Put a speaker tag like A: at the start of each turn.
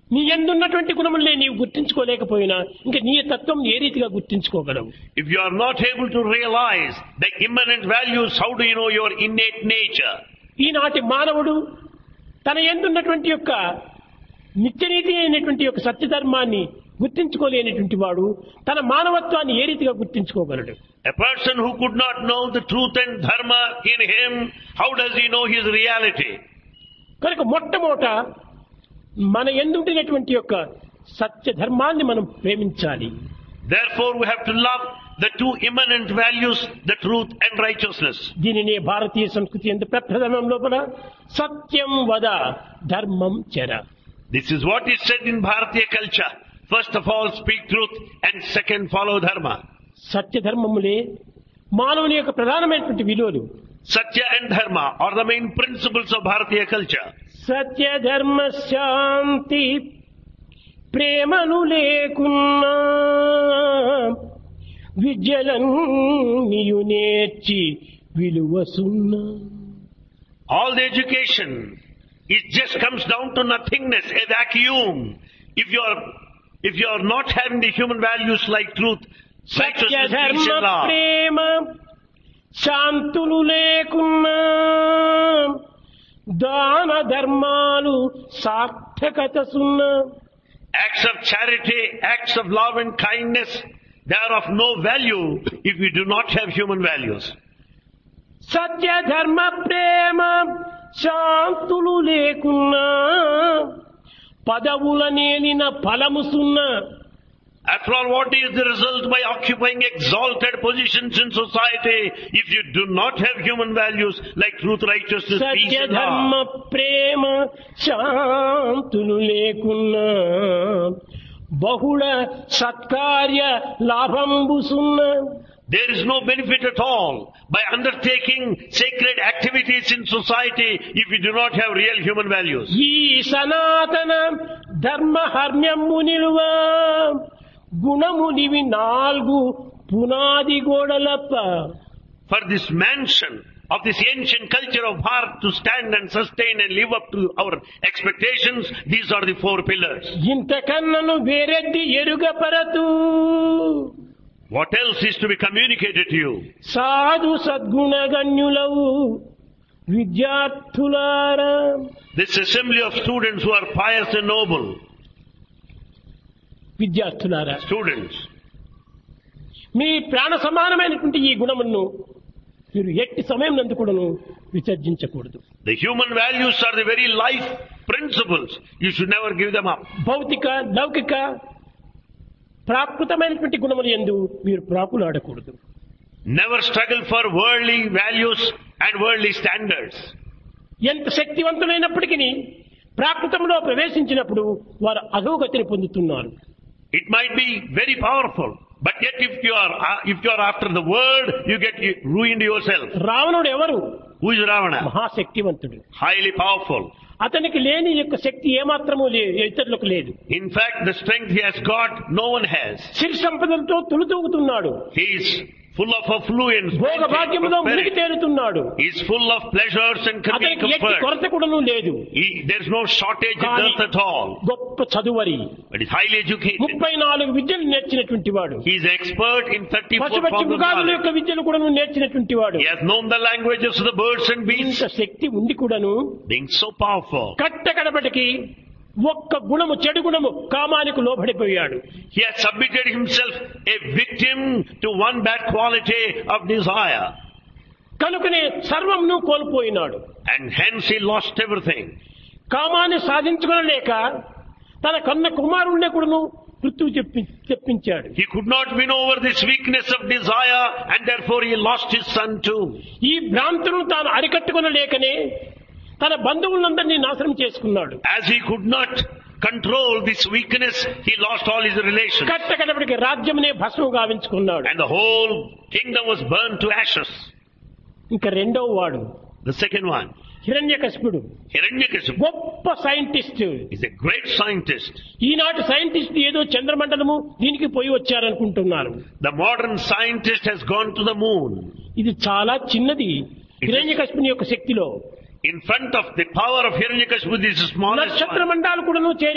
A: నీ యందున్నటువంటి గుణములే నీవు గుర్తించుకోలేకపోయినా ఇంకా నీ తత్వం ఏ రీతిగా గుర్తించుకోగలవు?
B: If you are not able to realize the immanent values, how do you know your innate nature?
A: ఈనాటి మానవుడు తన యందున్నటువంటి యొక్క నిత్యనీతి అయినటువంటి యొక్క సత్యధర్మాన్ని గుర్తించుకోలేనటువంటి వాడు తన మానవత్వాన్ని ఏ రీతిగా గుర్తించుకోగలడు?
B: A person who could not know the truth and dharma in him, how does he know his reality?
A: కనుక మొట్టమొదట మన యందుండినటువంటి యొక్క సత్య ధర్మాన్ని మనం ప్రేమించాలి.
B: Therefore we have to love the two immanent values, the truth and righteousness.
A: దీనినే భారతీయ సంస్కృతి యందు ప్రప్రథమం లోపల సత్యం వద ధర్మం చర.
B: This is what is said in Bharatiya culture. First of all, speak truth, and second, follow dharma.
A: సత్య ధర్మములే మానవుని యొక్క ప్రధానమైనటువంటి విలువలు.
B: Satya and dharma are the main principles of Bharatiya culture.
A: సత్య ధర్మ శాంతి ప్రేమను లేకున్నా విద్యలన్నీయు నేర్చి విలువసున్నా.
B: All the education, it just comes down to nothingness, a vacuum. If you are not having the human values like truth,
A: Satya
B: righteousness, peace
A: ధర్మ
B: and love,
A: ప్రేమ శాంతులు లేకున్నా దాన ధర్మాలు సార్థకత సున్నా.
B: acts of charity, acts of love and kindness, they are of no value if we do not have human values.
A: సత్య ధర్మ ప్రేమ శాంతులు లేకున్నా పదవుల నేలిన ఫలము సున్నా.
B: After all, what is the result by occupying exalted positions in society if you do not have human values like truth, righteousness, peace
A: Satya
B: and
A: ధర్మ
B: love?
A: ప్రేమ శాంతులు లేకున్నా బహుళ సత్కార్య లాభంబు సున్నా.
B: There is no benefit at all by undertaking sacred activities in society if we do not have real human values.
A: ఈ సనాతన ధర్మ హర్మ్యము నిలువ గుణములివి నాలుగు పునాది గోడలప్ప.
B: For this mansion of this ancient culture of Bharat to stand and sustain and live up to our expectations, these are the four pillars.
A: ఇంతకన్నను వేరెద్ది ఎరుగపరతు
B: What else is to be communicated to you?
A: సాధు సద్గుణగణ్యులవు విద్యార్థులారా.
B: This assembly of students who are pious and noble,
A: విద్యార్థులారా,
B: students,
A: మీ ప్రాణ సమానమైనటువంటి ఈ గుణములను మీరు ఎట్టి సమయం నందు కూడాను విసర్జించకూడదు.
B: the human values are the very life principles. You should never give them up.
A: భౌతిక లౌకిక ప్రాకృతమైనటువంటి గుణములు యందు మీరు ప్రాకులాడకూడదు.
B: Never struggle for worldly values and worldly standards.
A: ఎంత శక్తివంతులైనప్పటికీ ప్రాకృతంలో ప్రవేశించినప్పుడు వారు అధోగతిని పొందుతున్నారు.
B: It might be very powerful, but yet if you are after the world, you get ruined yourself.
A: రావణుడు ఎవరు?
B: Who is Ravana?
A: మహాశక్తివంతుడు.
B: Highly powerful.
A: అతనికి లేని యొక్క శక్తి ఏమాత్రము ఇతరులకు లేదు.
B: In fact, the strength he has got, no one has.
A: సిరి సంపదలతో తులుతూగుతున్నాడు.
B: He is full of affluence,
A: భోగ భాగ్యములో మునిగి తేలుతున్నాడు.
B: he is full of pleasures and
A: అతనికి ఎట్టి
B: comfort.
A: కొరత కూడాను లేదు.
B: There is no shortage of
A: కానీ
B: earth at all.
A: గొప్ప చదువరి,
B: But he is highly educated.
A: 34 విద్యలు నేర్చినటువంటి వాడు.
B: He is expert in 34
A: పశుపక్షి
B: forms of
A: మృగాదుల
B: knowledge.
A: యొక్క విద్యలు కూడాను నేర్చినటువంటి వాడు.
B: He has known the languages of the birds and beasts.
A: ఇంత శక్తి ఉండి కూడాను
B: Being so powerful,
A: కట్టకడపటికి ఒక్క గుణము, చెడు గుణము కామానికి లోబడిపోయాడు.
B: he has submitted himself a victim to one bad quality of desire.
A: కనుకనే సర్వమును కోల్పోయినాడు.
B: And hence he lost everything.
A: కామాన్ని సాధించుకోలేక తన కన్న కుమారుణ్ణి కూడాను మృత్యువు తెప్పించాడు.
B: He could not win over this weakness of desire, and therefore he lost his son too.
A: ఈ భ్రాంతులను తాను అరికట్టుకొనలేకనే తన బంధువులందరినీ నాశనం చేసుకున్నాడు.
B: As he could not control this weakness, he lost all his relations.
A: కట్టకడపటికి రాజ్యమునే భస్మం గావించుకున్నాడు.
B: And the whole kingdom was burned to ashes.
A: ఇంకా రెండవ వాడు
B: The second one,
A: హిరణ్యకశిపుడు,
B: Hiranyakashipu,
A: గొప్ప scientist.
B: is a great scientist.
A: ఈనాటి సైంటిస్ట్ ఏదో చంద్రమండలము దీనికి పోయి వచ్చారనుకుంటున్నారు.
B: The modern scientist has gone to the moon.
A: ఇది చాలా చిన్నది హిరణ్యకశిపుని యొక్క శక్తిలో.
B: In front of the power of Hiranyakashipu, this is the smallest
A: నక్షత్ర
B: one.
A: మండలాలు కూడాను